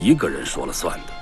一个人说了算的。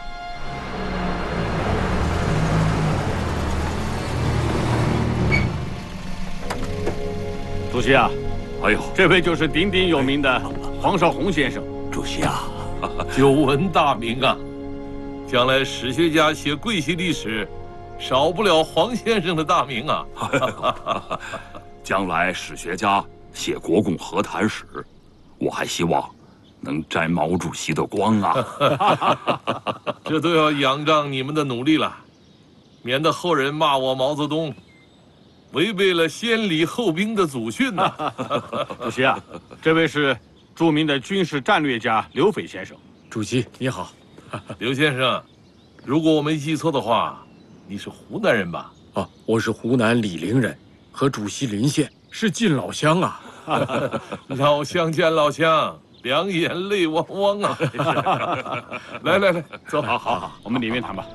主席啊， 哎呦， 这位就是鼎鼎有名的黄绍竑先生。 主席啊， 久闻大名啊！将来史学家写桂系历史，少不了黄先生的大名啊！ 将来史学家写国共和谈史，我还希望能沾毛主席的光啊！ 这都要仰仗你们的努力了，免得后人骂我毛泽东违背了先礼后兵的祖训呐！ 主席啊，这位是著名的军事战略家刘斐先生。 主席你好。 刘先生，如果我没记错的话，你是湖南人吧？ 啊，我是湖南醴陵人，和主席邻县，是近老乡啊。 老乡见老乡，两眼泪汪汪啊！来来来，走， 好，我们里面谈吧。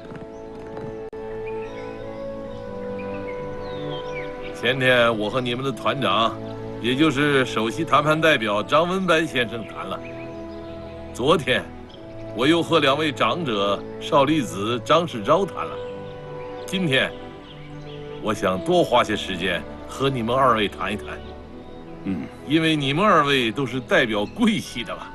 前天我和你们的团长，也就是首席谈判代表张文白先生谈了。昨天，我又和两位长者邵力子、张世钊谈了。今天，我想多花些时间和你们二位谈一谈。因为你们二位都是代表桂系的嘛。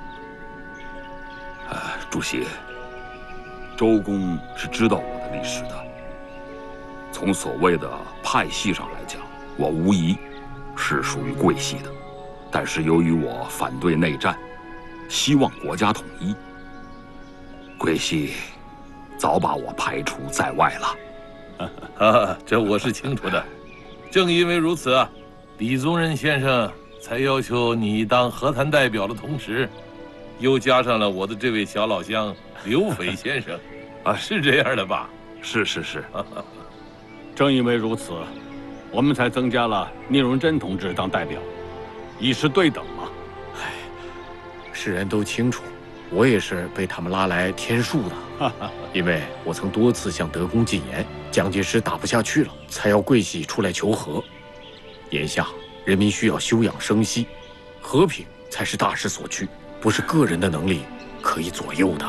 主席，周公是知道我的历史的。从所谓的派系上来讲，我无疑是属于桂系的，但是由于我反对内战，希望国家统一，桂系早把我排除在外了。 这我是清楚的。正因为如此啊，李宗仁先生才要求你当和谈代表的同时，又加上了我的这位小老乡刘斐先生，是这样的吧？ 是。 正因为如此，我们才增加了聂荣臻同志当代表，以示对等嘛。 世人都清楚，我也是被他们拉来添树的。因为我曾多次向德公进言，蒋介石打不下去了，才要桂系出来求和。眼下人民需要休养生息，和平才是大势所趋，不是个人的能力可以左右的。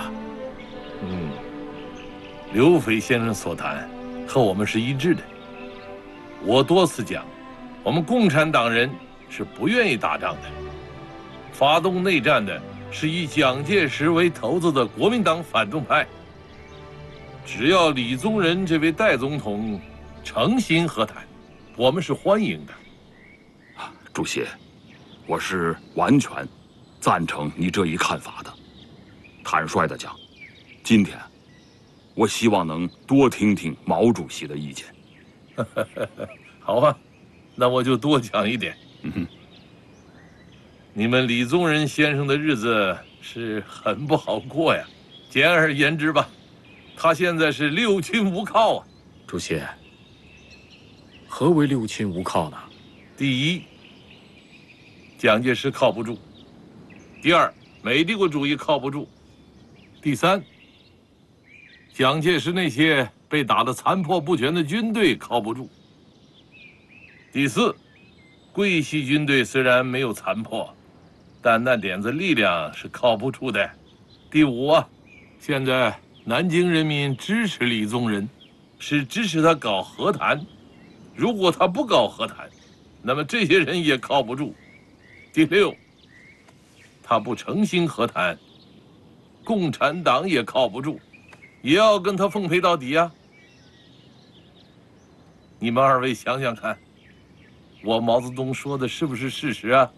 刘斐先生所谈和我们是一致的。我多次讲，我们共产党人是不愿意打仗的，发动内战的是以蒋介石为头子的国民党反动派。只要李宗仁这位代总统诚心和谈，我们是欢迎的。 主席，我是完全赞成你这一看法的。坦率地讲，今天我希望能多听听毛主席的意见。 好啊，那我就多讲一点。你们李宗仁先生的日子是很不好过呀。简而言之吧，他现在是六亲无靠啊。 主席，何为六亲无靠呢？ 第一，蒋介石靠不住；第二，美帝国主义靠不住；第三，蒋介石那些被打得残破不全的军队靠不住；第四，桂系军队虽然没有残破，但那点子力量是靠不住的；第五啊，现在南京人民支持李宗仁，是支持他搞和谈。如果他不搞和谈，那么这些人也靠不住。第六，他不诚心和谈，共产党也靠不住，也要跟他奉陪到底啊。你们二位想想看，我毛泽东说的是不是事实啊？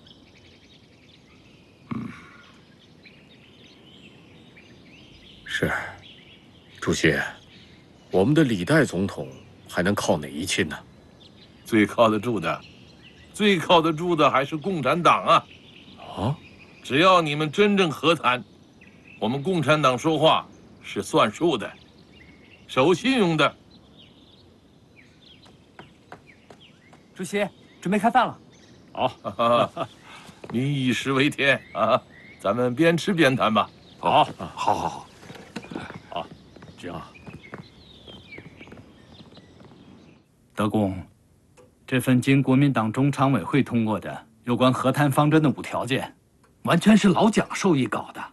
是，主席，我们的李代总统还能靠哪一亲呢？ 最靠得住的还是共产党啊！只要你们真正和谈，我们共产党说话是算数的，守信用的。 主席，准备开饭了。 好，民以食为天啊！咱们边吃边谈吧。 好， 这样。 德公，这份经国民党中常委会通过的有关和谈方针的5条件，完全是老蒋授意搞的。